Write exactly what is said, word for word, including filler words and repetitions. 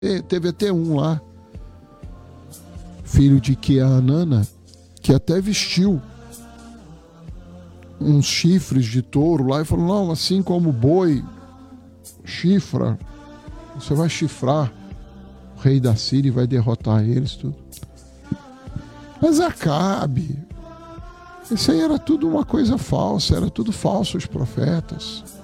E teve até um lá, filho de Keanana, que até vestiu uns chifres de touro lá e falou, não, assim como o boi chifra, você vai chifrar o rei da Síria e vai derrotar eles, tudo. Mas Acabe, isso aí era tudo uma coisa falsa, era tudo falso os profetas.